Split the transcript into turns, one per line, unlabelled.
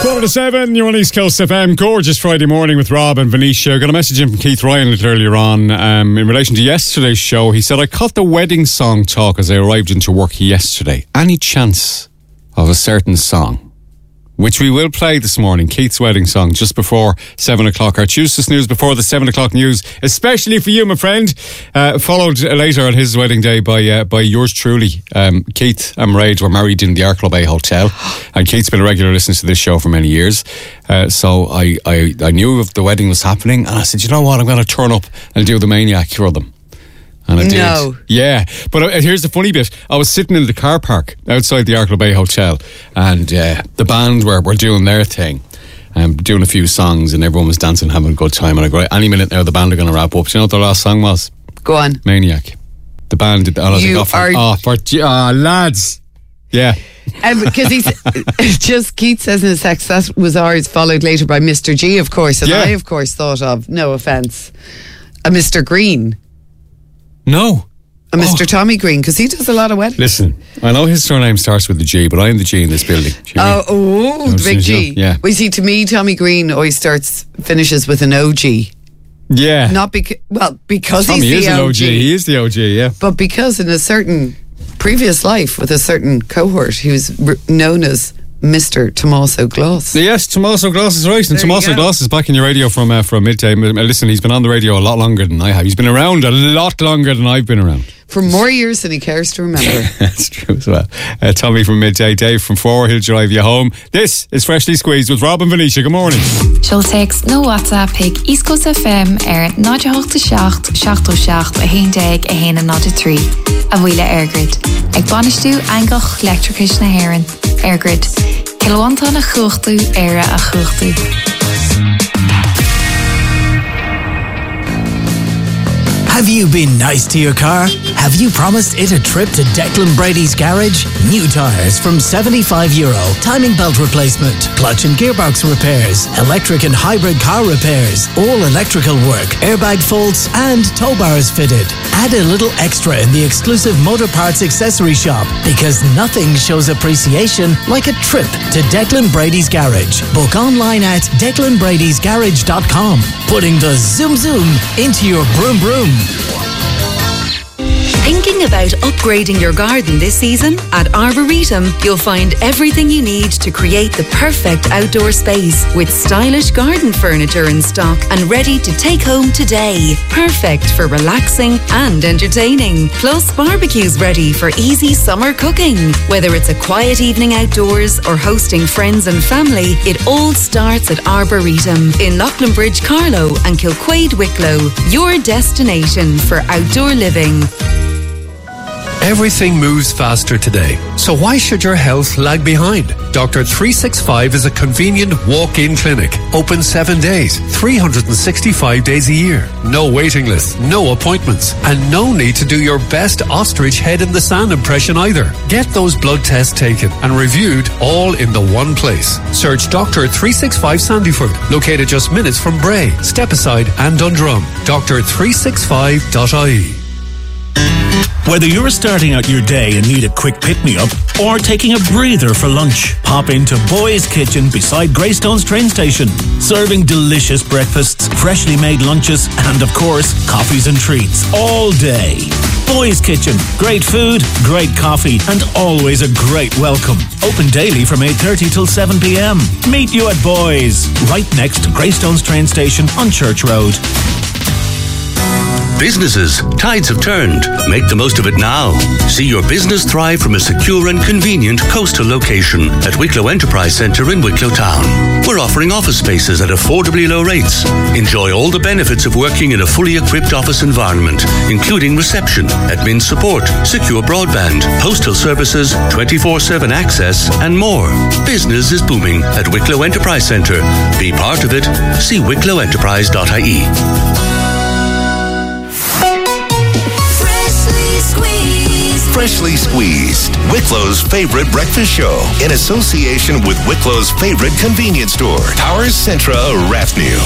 7:15, you're on East Coast FM. Gorgeous Friday morning with Rob and Venetia. Got a message in from Keith Ryan a little earlier on in relation to yesterday's show. He said, I caught the wedding song talk as I arrived into work yesterday. Any chance of a certain song? Which we will play this morning, Keith's wedding song, just before 7 o'clock. Our Tuesday Snooze before the 7 o'clock news, especially for you, my friend. Followed later on his wedding day by yours truly. Keith and Mairead were married in the Art Club A Hotel, and Keith's been a regular listener to this show for many years. So I knew if the wedding was happening, and I said, you know what, I'm going to turn up and do the Maniac for them. And I did.
No.
Yeah. But here's the funny bit. I was sitting in the car park outside the Art Club A Hotel, and the band were doing their thing, doing a few songs, and everyone was dancing, having a good time. And I go, any minute now the band are going to wrap up. Do you know what their last song was?
Go on.
Maniac. The band did lads. Yeah.
Because he's Keith says in his text that was ours, followed later by Mr. G, of course. And yeah. I, of course, thought of, no offence, a Mr. Green.
No.
A Mr. Tommy Green, because he does a lot of weddings.
Listen, I know his surname starts with a G, but I am the G in this building.
The big G.
Yeah.
Well, you see, to me, Tommy Green always finishes with an OG.
Yeah.
Not because
Tommy
he's the
is
OG.
An OG. He is the OG, yeah.
But because in a certain previous life with a certain cohort, he was known as Mr. Tommaso Gloss.
Yes, Tommaso Gloss is right. And Tommaso Gloss is back in your radio from midday. Listen, he's been on the radio a lot longer than I have. He's been around a lot longer than I've been around.
For more years than he cares to remember.
That's true as well. Tommy from midday, Dave from 4, he'll drive you home. This is Freshly Squeezed with Rob and Venetia. Good morning.
She'll text no WhatsApp pick East Coast FM 98.7 7 a hen dag a hen a 3 a bhuile Airgrid. Ag banistú angach electricus na Heron. Airgrid. Kilowanta na chuchtú era a chuchtú.
Have you been nice to your car? Have you promised it a trip to Declan Brady's garage? New tyres from €75, timing belt replacement, clutch and gearbox repairs, electric and hybrid car repairs, all electrical work, airbag faults and tow bars fitted. Add a little extra in the exclusive Motor Parts accessory shop, because nothing shows appreciation like a trip to Declan Brady's garage. Book online at declanbradysgarage.com, putting the zoom zoom into your broom broom.
Thinking about upgrading your garden this season? At Arboretum, you'll find everything you need to create the perfect outdoor space, with stylish garden furniture in stock and ready to take home today. Perfect for relaxing and entertaining. Plus barbecues ready for easy summer cooking. Whether it's a quiet evening outdoors or hosting friends and family, it all starts at Arboretum in Locklanbridge, Carlow and Kilquade, Wicklow. Your destination for outdoor living.
Everything moves faster today, so why should your health lag behind? Dr. 365 is a convenient walk-in clinic, open 7 days, 365 days a year. No waiting list, no appointments, and no need to do your best ostrich head in the sand impression either. Get those blood tests taken and reviewed all in the one place. Search Dr. 365 Sandyford, located just minutes from Bray, Stepaside and Dundrum. Dr365.ie.
Whether you're starting out your day and need a quick pick-me-up or taking a breather for lunch, pop into Boy's Kitchen beside Greystones train station. Serving delicious breakfasts, freshly made lunches and, of course, coffees and treats all day. Boy's Kitchen. Great food, great coffee and always a great welcome. Open daily from 8:30 till 7 p.m. Meet you at Boy's, right next to Greystones train station on Church Road.
Businesses, tides have turned. Make the most of it now. See your business thrive from a secure and convenient coastal location at Wicklow Enterprise Centre in Wicklow Town. We're offering office spaces at affordably low rates. Enjoy all the benefits of working in a fully equipped office environment, including reception, admin support, secure broadband, postal services, 24/7 access, and more. Business is booming at Wicklow Enterprise Centre. Be part of it. See wicklowenterprise.ie.
Freshly Squeezed, Wicklow's favorite breakfast show, in association with Wicklow's favorite convenience store, Towers Centra, Rathnew.